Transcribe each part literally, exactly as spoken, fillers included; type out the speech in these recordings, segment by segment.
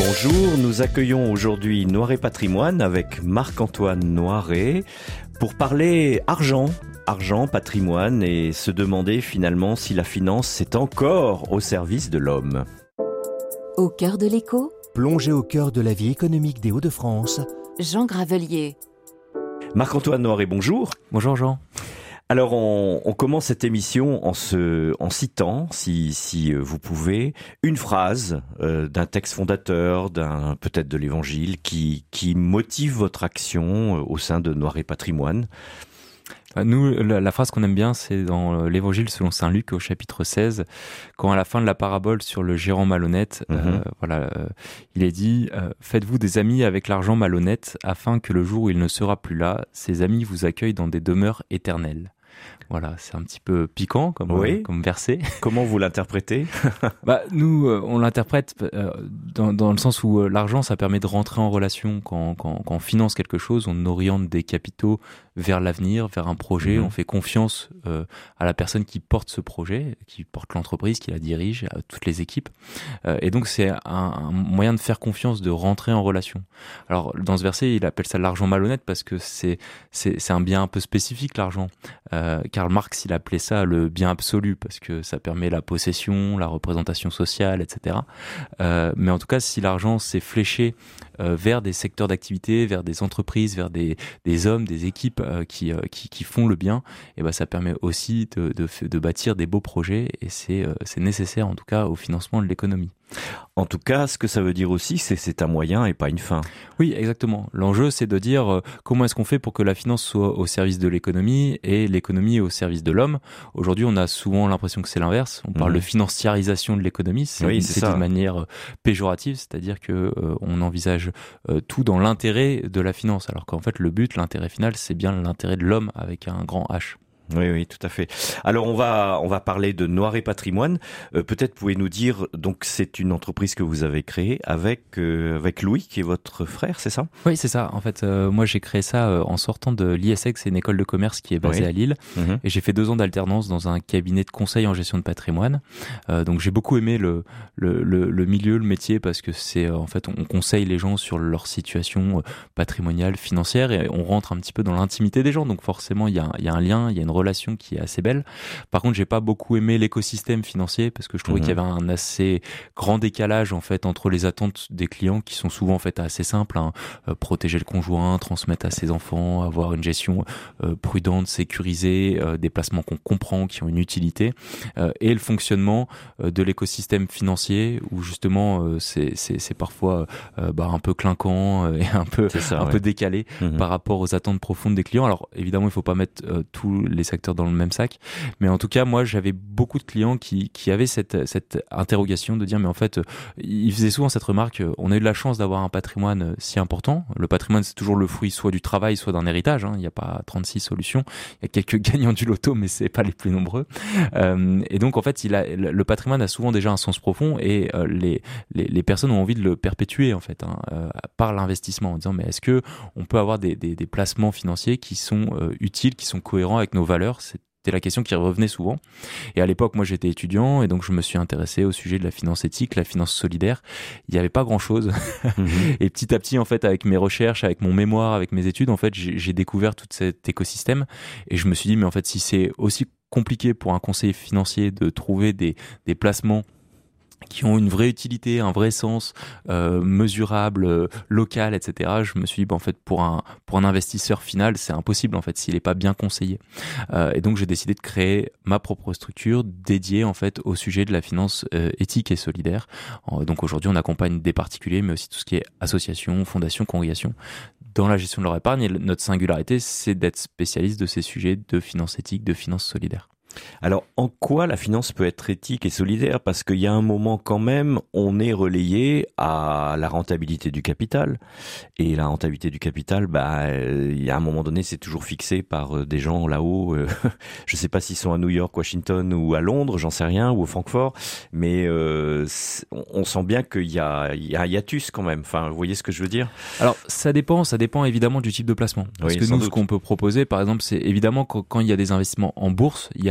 Bonjour, nous accueillons aujourd'hui Noiret Patrimoine avec Marc-Antoine Noiret pour parler argent, argent, patrimoine et se demander finalement si la finance est encore au service de l'homme. Au cœur de l'écho, plongé au cœur de la vie économique des Hauts-de-France, Jean Gravelier. Marc-Antoine Noiret, bonjour. Bonjour Jean. Alors on, on commence cette émission en, se, en citant, si, si vous pouvez, une phrase euh, d'un texte fondateur, d'un peut-être de l'Évangile, qui, qui motive votre action au sein de Noiret Patrimoine. Nous, la, la phrase qu'on aime bien, c'est dans l'Évangile selon saint Luc au chapitre seize, quand à la fin de la parabole sur le gérant malhonnête, mmh. euh, voilà, euh, il est dit euh, « Faites-vous des amis avec l'argent malhonnête, afin que le jour où il ne sera plus là, ces amis vous accueillent dans des demeures éternelles. » Voilà, c'est un petit peu piquant comme, oui. euh, comme verset. Comment vous l'interprétez? bah, Nous, euh, on l'interprète euh, dans, dans le sens où euh, l'argent, ça permet de rentrer en relation. Quand, quand, quand on finance quelque chose, on oriente des capitaux vers l'avenir, vers un projet. Mmh. On fait confiance euh, à la personne qui porte ce projet, qui porte l'entreprise, qui la dirige, à toutes les équipes. Euh, et donc, c'est un, un moyen de faire confiance, de rentrer en relation. Alors, dans ce verset, il appelle ça l'argent malhonnête parce que c'est, c'est, c'est un bien un peu spécifique, l'argent. Euh, Karl Marx, il appelait ça le bien absolu parce que ça permet la possession, la représentation sociale, et cetera. Euh, mais en tout cas, si l'argent s'est fléché euh, vers des secteurs d'activité, vers des entreprises, vers des, des hommes, des équipes euh, qui, euh, qui, qui font le bien, et ben ça permet aussi de, de, de bâtir des beaux projets et c'est, euh, c'est nécessaire en tout cas au financement de l'économie. En tout cas, ce que ça veut dire aussi, c'est que c'est un moyen et pas une fin. Oui, exactement. L'enjeu, c'est de dire euh, comment est-ce qu'on fait pour que la finance soit au service de l'économie et l'économie au service de l'homme. Aujourd'hui, on a souvent l'impression que c'est l'inverse. On parle mmh. de financiarisation de l'économie. C'est, oui, c'est, c'est d'une manière péjorative, c'est-à-dire que euh, on envisage euh, tout dans l'intérêt de la finance, alors qu'en fait, le but, l'intérêt final, c'est bien l'intérêt de l'homme avec un grand H. Oui, oui, tout à fait. Alors on va on va parler de Noiret Patrimoine. Euh, peut-être pouvez nous dire, donc c'est une entreprise que vous avez créée avec euh, avec Louis qui est votre frère, c'est ça? Oui, c'est ça. En fait, euh, moi j'ai créé ça euh, en sortant de l'I S E C, c'est une école de commerce qui est basée oui. à Lille, mmh. et j'ai fait deux ans d'alternance dans un cabinet de conseil en gestion de patrimoine. Euh, donc j'ai beaucoup aimé le le le, le milieu, le métier parce que c'est euh, en fait on conseille les gens sur leur situation patrimoniale, financière et on rentre un petit peu dans l'intimité des gens. Donc forcément il y a il y a un lien, il y a une relation qui est assez belle. Par contre, j'ai pas beaucoup aimé l'écosystème financier parce que je trouvais mmh. qu'il y avait un assez grand décalage en fait entre les attentes des clients qui sont souvent en fait assez simples, hein. euh, protéger le conjoint, transmettre à ses enfants, avoir une gestion euh, prudente, sécurisée, euh, des placements qu'on comprend, qui ont une utilité, euh, et le fonctionnement euh, de l'écosystème financier où justement euh, c'est c'est c'est parfois euh, bah, un peu clinquant euh, et un peu ça, un ouais. peu décalé mmh. par rapport aux attentes profondes des clients. Alors évidemment, il faut pas mettre euh, tous les secteurs dans le même sac, mais en tout cas moi j'avais beaucoup de clients qui qui avaient cette cette interrogation de dire mais en fait ils faisaient souvent cette remarque, on a eu de la chance d'avoir un patrimoine si important. Le patrimoine c'est toujours le fruit soit du travail soit d'un héritage, hein. Il n'y a pas trente-six solutions, il y a quelques gagnants du loto mais c'est pas les plus nombreux, euh, et donc en fait il a le patrimoine a souvent déjà un sens profond et euh, les, les les personnes ont envie de le perpétuer en fait, hein, euh, par l'investissement en disant mais est-ce que on peut avoir des des, des placements financiers qui sont euh, utiles, qui sont cohérents avec nos valeurs. C'est C'était la question qui revenait souvent. Et à l'époque, moi, j'étais étudiant et donc je me suis intéressé au sujet de la finance éthique, la finance solidaire. Il n'y avait pas grand-chose. Mmh. Et petit à petit, en fait, avec mes recherches, avec mon mémoire, avec mes études, en fait, j'ai, j'ai découvert tout cet écosystème. Et je me suis dit, mais en fait, si c'est aussi compliqué pour un conseiller financier de trouver des, des placements qui ont une vraie utilité, un vrai sens euh, mesurable, euh, local, et cetera. Je me suis dit, bah, en fait, pour un pour un investisseur final, c'est impossible en fait s'il n'est pas bien conseillé. Euh, et donc, j'ai décidé de créer ma propre structure dédiée en fait au sujet de la finance euh, éthique et solidaire. Euh, donc aujourd'hui, on accompagne des particuliers, mais aussi tout ce qui est association, fondation, congrégation, dans la gestion de leur épargne. Et notre singularité, c'est d'être spécialiste de ces sujets de finance éthique, de finance solidaire. Alors, en quoi la finance peut être éthique et solidaire? Parce qu'il y a un moment quand même, on est relayé à la rentabilité du capital. Et la rentabilité du capital, bah, euh, il y a un moment donné, c'est toujours fixé par euh, des gens là-haut. Euh, je ne sais pas s'ils sont à New York, Washington ou à Londres, j'en sais rien, ou au Francfort. Mais euh, on sent bien qu'il y a, il y a un hiatus quand même. Enfin, vous voyez ce que je veux dire? Alors, ça dépend, ça dépend évidemment du type de placement. Parce oui, que nous, doute. Ce qu'on peut proposer, par exemple, c'est évidemment quand, quand il y a des investissements en bourse, il y a la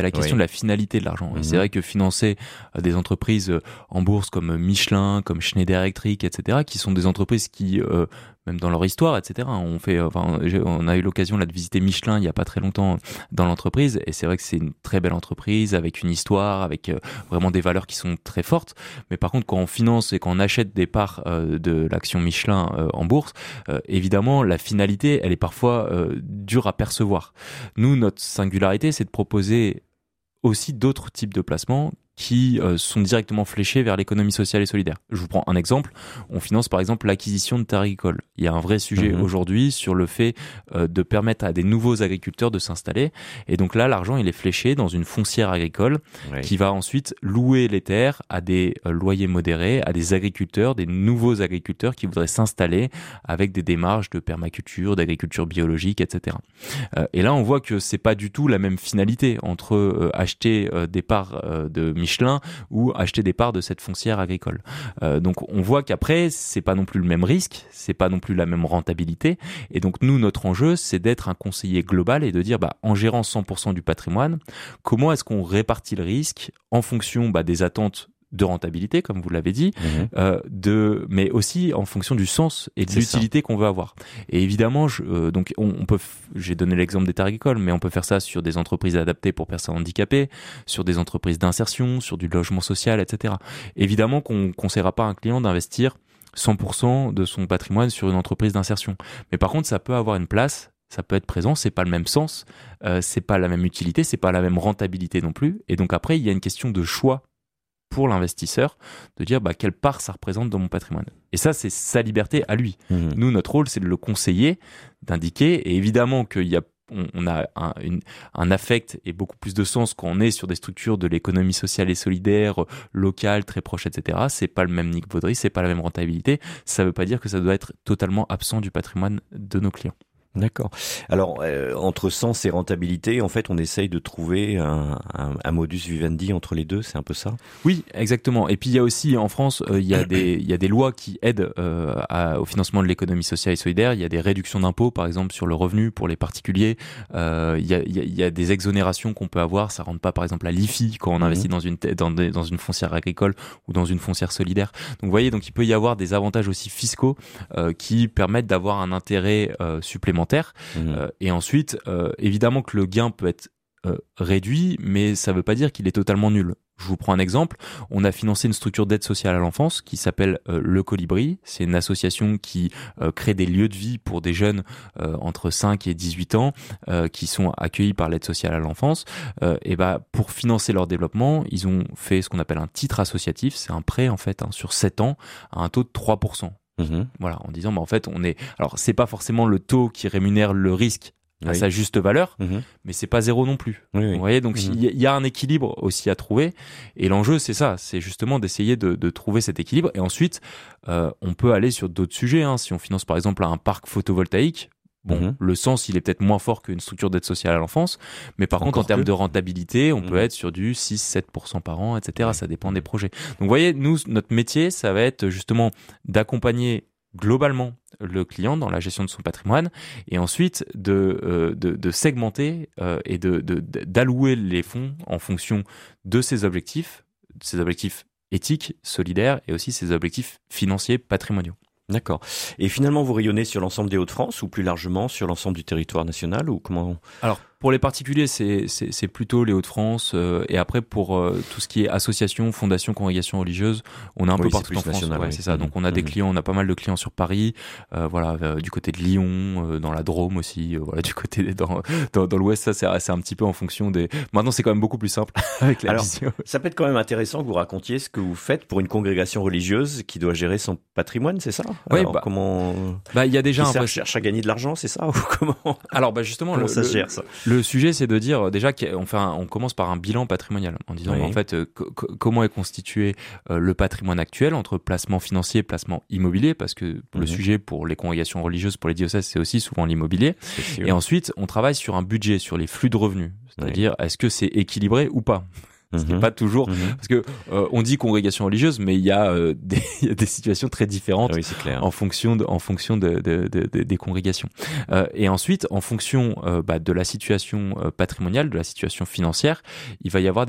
la question Oui. de la finalité de l'argent. Et Mhm. c'est vrai que financer euh, des entreprises euh, en bourse comme Michelin, comme Schneider Electric, et cetera, qui sont des entreprises qui, euh, même dans leur histoire, et cetera, on fait, enfin, j'ai- on a eu l'occasion là de visiter Michelin il y a pas très longtemps dans l'entreprise, et c'est vrai que c'est une très belle entreprise avec une histoire, avec euh, vraiment des valeurs qui sont très fortes. Mais par contre, quand on finance et quand on achète des parts euh, de l'action Michelin euh, en bourse, euh, évidemment, la finalité, elle est parfois euh, dure à percevoir. Nous, notre singularité, c'est de proposer aussi d'autres types de placements qui euh, sont directement fléchés vers l'économie sociale et solidaire. Je vous prends un exemple. On finance par exemple l'acquisition de terres agricoles. Il y a un vrai sujet Mhm. aujourd'hui sur le fait euh, de permettre à des nouveaux agriculteurs de s'installer. Et donc là, l'argent, il est fléché dans une foncière agricole Oui. qui va ensuite louer les terres à des euh, loyers modérés, à des agriculteurs, des nouveaux agriculteurs qui voudraient s'installer avec des démarches de permaculture, d'agriculture biologique, et cetera. Euh, et là, on voit que c'est pas du tout la même finalité entre euh, acheter euh, des parts euh, de Michelin ou acheter des parts de cette foncière agricole. Euh, donc, on voit qu'après, c'est pas non plus le même risque, c'est pas non plus la même rentabilité. Et donc, nous, notre enjeu, c'est d'être un conseiller global et de dire, bah, en gérant cent pour cent du patrimoine, comment est-ce qu'on répartit le risque en fonction bah, des attentes de rentabilité, comme vous l'avez dit, Mhm. euh, de, mais aussi en fonction du sens et de C'est ça. l'utilité qu'on veut avoir. Et évidemment, je, euh, donc on, on peut, f- j'ai donné l'exemple des terres agricoles, mais on peut faire ça sur des entreprises adaptées pour personnes handicapées, sur des entreprises d'insertion, sur du logement social, et cetera. Évidemment qu'on ne conseillera pas à un client d'investir cent pour cent de son patrimoine sur une entreprise d'insertion. Mais par contre, ça peut avoir une place. Ça peut être présent, c'est pas le même sens, euh, c'est pas la même utilité, c'est pas la même rentabilité non plus. Et donc après, il y a une question de choix pour l'investisseur de dire bah, quelle part ça représente dans mon patrimoine. Et ça, c'est sa liberté à lui. Mhm. Nous, notre rôle, c'est de le conseiller, d'indiquer. Et évidemment qu'il y a, on, on a un, une, un affect et beaucoup plus de sens quand on est sur des structures de l'économie sociale et solidaire, euh, locale, très proche, et cetera. C'est pas le même niveau de risque, c'est pas la même rentabilité. Ça veut pas dire que ça doit être totalement absent du patrimoine de nos clients. D'accord. Alors, euh, entre sens et rentabilité, en fait, on essaye de trouver un, un, un modus vivendi entre les deux, c'est un peu ça? Oui, exactement. Et puis il y a aussi en France, euh, il y a des il y a des lois qui aident euh, à, au financement de l'économie sociale et solidaire. Il y a des réductions d'impôts, par exemple sur le revenu pour les particuliers. Euh, il y a il y a, il y a des exonérations qu'on peut avoir. Ça rentre pas, par exemple, à l'I F I quand on Mhm. investit dans une dans des, dans une foncière agricole ou dans une foncière solidaire. Donc vous voyez, donc il peut y avoir des avantages aussi fiscaux euh, qui permettent d'avoir un intérêt euh, supplémentaire. Mhm. Euh, et ensuite, euh, évidemment que le gain peut être euh, réduit, mais ça ne veut pas dire qu'il est totalement nul. Je vous prends un exemple. On a financé une structure d'aide sociale à l'enfance qui s'appelle euh, Le Colibri. C'est une association qui euh, crée des lieux de vie pour des jeunes euh, entre cinq et dix-huit ans euh, qui sont accueillis par l'aide sociale à l'enfance. Euh, et bah, pour financer leur développement, ils ont fait ce qu'on appelle un titre associatif. C'est un prêt en fait hein, sur sept ans à un taux de trois pour cent. Mhm. Voilà, en disant, bah, en fait, on est. Alors, c'est pas forcément le taux qui rémunère le risque à Oui. sa juste valeur, Mhm. mais c'est pas zéro non plus. Oui, oui. Vous voyez, donc Mhm. il y, a- il y a un équilibre aussi à trouver. Et l'enjeu, c'est ça, c'est justement d'essayer de, de trouver cet équilibre. Et ensuite, euh, on peut aller sur d'autres sujets. Hein. Si on finance par exemple un parc photovoltaïque. Bon, Mhm. le sens, il est peut-être moins fort qu'une structure d'aide sociale à l'enfance, mais par contre, Encore en termes que. de rentabilité, on Mhm. peut être sur du six à sept pour cent par an, et cetera. Ouais. Ça dépend des projets. Donc, vous voyez, nous, notre métier, ça va être justement d'accompagner globalement le client dans la gestion de son patrimoine et ensuite de, euh, de, de segmenter euh, et de, de, d'allouer les fonds en fonction de ses objectifs, de ses objectifs éthiques, solidaires et aussi ses objectifs financiers, patrimoniaux. D'accord. Et finalement, vous rayonnez sur l'ensemble des Hauts-de-France ou plus largement sur l'ensemble du territoire national ou comment? Alors, pour les particuliers, c'est, c'est, c'est plutôt les Hauts-de-France. Euh, et après, pour euh, tout ce qui est association, fondation, congrégation religieuse, on a un Oui, peu c'est partout plus en France. national, Ouais, oui. c'est ça. Mhm. Donc, on a des Mhm. clients, on a pas mal de clients sur Paris, euh, voilà, euh, du côté de Lyon, euh, dans la Drôme aussi, euh, voilà, du côté des- dans, dans, dans l'Ouest. Ça, c'est, c'est un petit peu en fonction des. Maintenant, c'est quand même beaucoup plus simple avec la Alors, vision. Ça peut être quand même intéressant que vous racontiez ce que vous faites pour une congrégation religieuse qui doit gérer son patrimoine, c'est ça? Oui, Alors, bah, comment Bah, il y a déjà qui un. cer- vrai- cherche à gagner de l'argent, c'est ça ou comment Alors, bah, justement, comment le, ça se le- gère ça? Le sujet, c'est de dire déjà qu'on fait un- on commence par un bilan patrimonial en disant Oui. en fait euh, co- co- comment est constitué euh, le patrimoine actuel entre placement financier et placement immobilier parce que le Mhm. sujet pour les congrégations religieuses, pour les diocèses, c'est aussi souvent l'immobilier. C'est sûr. Et ensuite, on travaille sur un budget, sur les flux de revenus, c'est-à-dire est-ce que c'est équilibré ou pas. ce qui Mhm. n'est pas toujours, Mhm. parce que euh, on dit congrégation religieuse, mais il y a euh, des, il y a des situations très différentes Ah oui, c'est clair. en fonction de, en fonction de, de, de, de- des congrégations. Euh, et ensuite, en fonction euh, bah, de la situation euh, patrimoniale, de la situation financière, il va y avoir